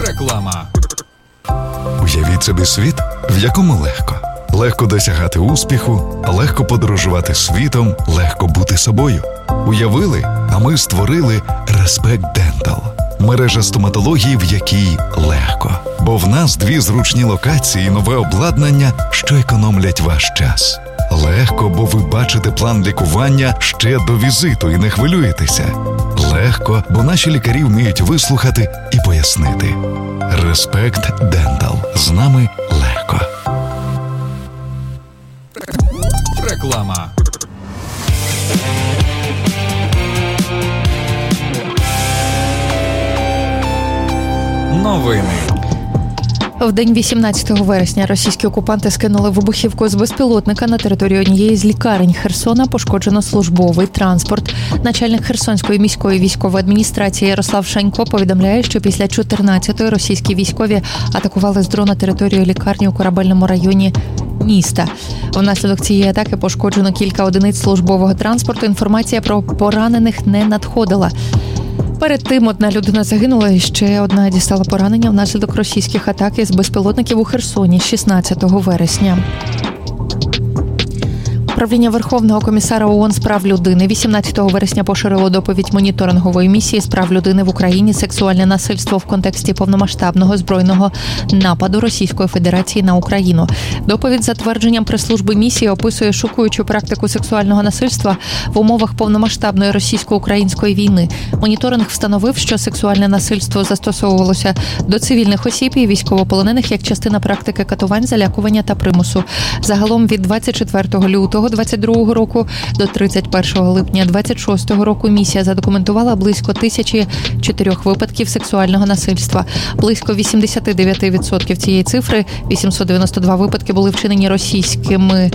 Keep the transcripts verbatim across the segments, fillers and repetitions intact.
Реклама. Уявіть собі світ, в якому легко. Легко досягати успіху, легко подорожувати світом, легко бути собою. Уявили, а ми створили Respect Dental. Мережа стоматології, в якій легко. Бо в нас дві зручні локації і нове обладнання, що економлять ваш час. Легко, бо ви бачите план лікування ще до візиту і не хвилюєтеся. Легко, бо наші лікарі вміють вислухати і пояснити. Respect Dental. З нами легко. Реклама. Новини. В день вісімнадцятого вересня російські окупанти скинули вибухівку з безпілотника на територію однієї з лікарень Херсона. Пошкоджено службовий транспорт. Начальник Херсонської міської військової адміністрації Ярослав Шанько повідомляє, що після чотирнадцятої російські військові атакували з дрона територію лікарні у Корабельному районі міста. Внаслідок цієї атаки пошкоджено кілька одиниць службового транспорту. Інформація про поранених не надходила. Перед тим одна людина загинула і ще одна дістала поранення внаслідок російських атак із безпілотників у Херсоні шістнадцятого вересня. Управління Верховного комісара ООН з прав людини вісімнадцятого вересня поширило доповідь моніторингової місії з прав людини в Україні «Сексуальне насильство в контексті повномасштабного збройного нападу Російської Федерації на Україну». Доповідь за твердженням прес-служби місії описує шокуючу практику сексуального насильства в умовах повномасштабної російсько-української війни. Моніторинг встановив, що сексуальне насильство застосовувалося до цивільних осіб і військовополонених як частина практики катувань, залякування та примусу. Загалом від двадцять четвертого лютого двадцять другого року до тридцять першого липня двадцять шостого року місія задокументувала близько тисячі чотирьох випадків сексуального насильства. Близько вісімдесят дев'ять відсотків цієї цифри, вісімсот дев'яносто два випадки, були вчинені російськими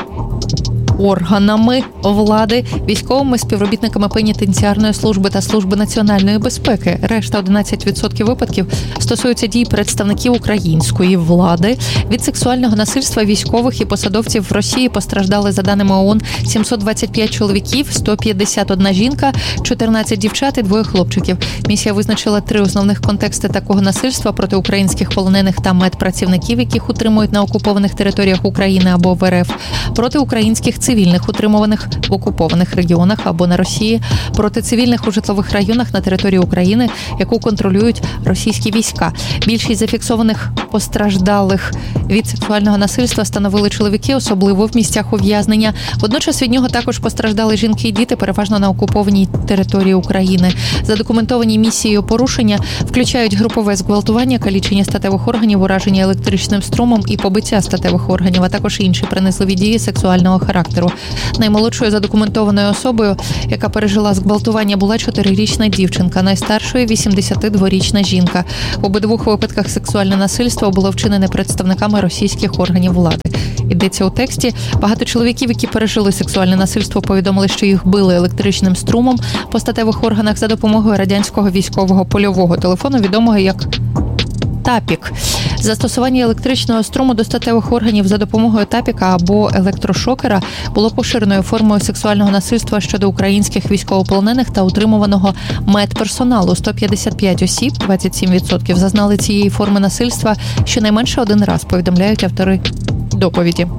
органами влади, військовими співробітниками пенітенціарної служби та служби національної безпеки. Решта одинадцять відсотків випадків стосуються дій представників української влади. Від сексуального насильства військових і посадовців в Росії постраждали, за даними ООН, сімсот двадцять п'ять чоловіків, сто п'ятдесят одна жінка, чотирнадцять дівчат і двоє хлопчиків. Місія визначила три основних контексти такого насильства проти українських полонених та медпрацівників, яких утримують на окупованих територіях України або в РФ, проти українських цивільних, утримуваних в окупованих регіонах або на Росії, проти цивільних у житлових районах на території України, яку контролюють російські війська. Більшість зафіксованих постраждалих від сексуального насильства становили чоловіки, особливо в місцях ув'язнення. Водночас від нього також постраждали жінки і діти, переважно на окупованій території України. Задокументовані місією порушення включають групове зґвалтування, калічення статевих органів, ураження електричним струмом і побиття статевих органів, а також інші принизливі дії сексуального характеру. Наймолодшою задокументованою особою, яка пережила зґвалтування, була чотирирічна дівчинка, найстаршою – вісімдесятидворічна жінка. В обидвох випадках сексуальне насильство було вчинене представниками російських органів влади. Йдеться у тексті. Багато чоловіків, які пережили сексуальне насильство, повідомили, що їх били електричним струмом по статевих органах за допомогою радянського військового польового телефону, відомого як ТАПІК. Застосування електричного струму до статевих органів за допомогою ТАПІКа або електрошокера було поширеною формою сексуального насильства щодо українських військовополонених та утримуваного медперсоналу. сто п'ятдесят п'ять осіб, двадцять сім відсотків, зазнали цієї форми насильства щонайменше один раз, повідомляють автори доповіді.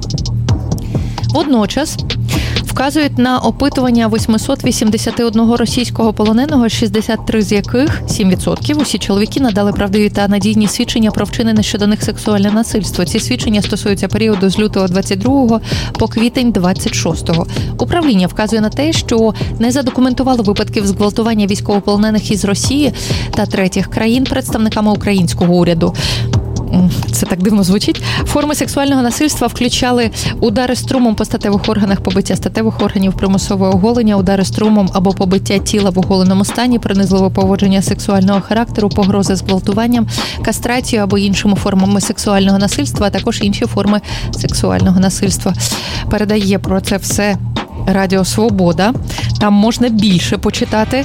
Водночас вказують на опитування восьмисот вісімдесят один російського полоненого, шістдесят три з яких, сім відсотків, усі чоловіки надали правдиві та надійні свідчення про вчинене щодо них сексуальне насильство. Ці свідчення стосуються періоду з лютого двадцять другого по квітень двадцять шостого. Управління вказує на те, що не задокументувало випадків зґвалтування військовополонених із Росії та третіх країн представниками українського уряду. Це так дивно звучить. Форми сексуального насильства включали удари струмом по статевих органах, побиття статевих органів, примусове оголення, удари струмом або побиття тіла в оголеному стані, принизливе поводження сексуального характеру, погрози зґвалтуванням, кастрацію або іншими формами сексуального насильства, а також інші форми сексуального насильства. Передає про це все Радіо Свобода. Там можна більше почитати.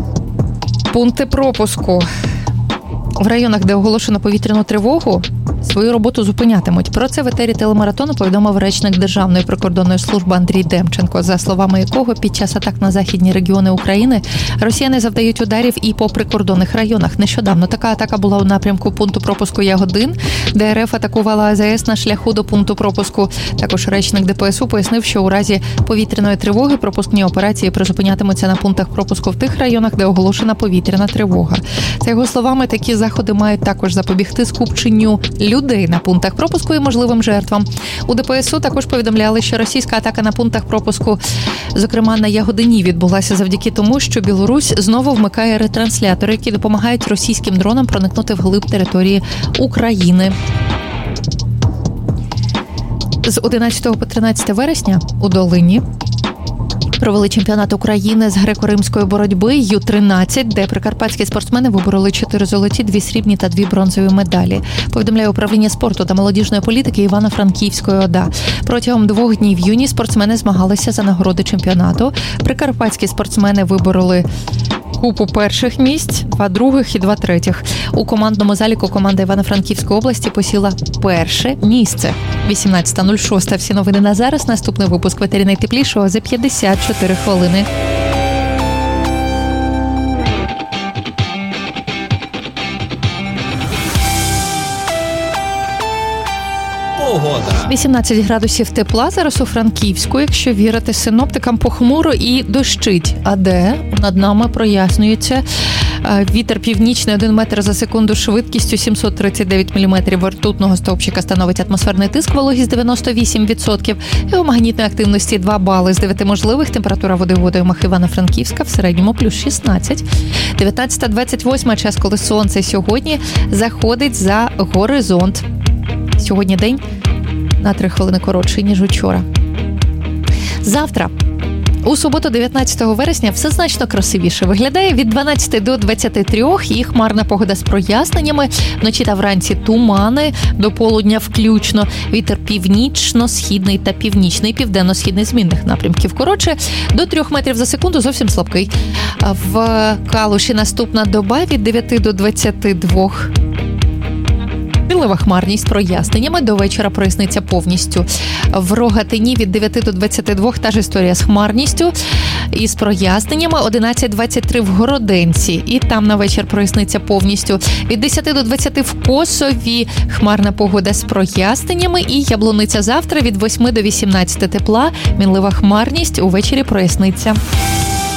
Пункти пропуску. В районах, де оголошено повітряну тривогу, з свою роботу зупинятимуть. Про це в етері телемаратону повідомив речник Державної прикордонної служби Андрій Демченко, за словами якого під час атак на західні регіони України росіяни завдають ударів і по прикордонних районах. Нещодавно така атака була у напрямку пункту пропуску Ягодин, де РФ атакувала А З С на шляху до пункту пропуску. Також речник Де Пе Ес У пояснив, що у разі повітряної тривоги пропускні операції призупинятимуться на пунктах пропуску в тих районах, де оголошена повітряна тривога. За його словами, такі заходи мають також запобігти скупченню людей на пунктах пропуску і можливим жертвам. У Де Пе Ес У також повідомляли, що російська атака на пунктах пропуску, зокрема на Ягодині, відбулася завдяки тому, що Білорусь знову вмикає ретранслятори, які допомагають російським дронам проникнути вглиб території України. З одинадцятого по тринадцяте вересня у Долині провели чемпіонат України з греко-римської боротьби Ю тринадцять, де прикарпатські спортсмени вибороли чотири золоті, дві срібні та дві бронзові медалі. Повідомляє управління спорту та молодіжної політики Івано-Франківської О Д А. Протягом двох днів юні спортсмени змагалися за нагороди чемпіонату. Прикарпатські спортсмени вибороли купу перших місць, два других і два третіх. У командному заліку команда Івано-Франківської області посіла перше місце. вісімнадцята нуль шість. Всі новини на зараз. Наступний випуск в етері найтеплішого за п'ятдесят чотири хвилини. Погода. вісімнадцять градусів тепла зараз у Франківську, якщо вірити синоптикам, похмуро і дощить. А де? Над нами прояснюється. Вітер північний один метр за секунду, швидкістю сімсот тридцять дев'ять міліметрів ртутного стовпчика становить атмосферний тиск, вологість дев'яносто вісім відсотків. Геомагнітної активності два бали з дев'яти можливих. Температура води в водоймах Івано-Франківська в середньому плюс шістнадцять. дев'ятнадцята двадцять восьма, час, коли сонце сьогодні заходить за горизонт. Сьогодні день на три хвилини коротший, ніж учора. Завтра, у суботу, дев'ятнадцятого вересня, все значно красивіше виглядає. Від дванадцяти до двадцяти трьох і хмарна погода з проясненнями. Вночі та вранці тумани, до полудня включно. Вітер північно-східний та північний, південно-східний змінних напрямків. Коротше, до трьох метрів за секунду зовсім слабкий. В Калуші наступна доба від дев'яти до двадцяти двох. Мінлива хмарність з проясненнями, до вечора проясниться повністю. В Рогатині від дев'яти до двадцяти двох та ж історія з хмарністю і з проясненнями. одинадцять двадцять три в Городенці, і там на вечір проясниться повністю. Від десяти до двадцяти в Косові хмарна погода з проясненнями, і Яблуниця завтра від восьми до вісімнадцяти тепла, мінлива хмарність, увечері проясниться.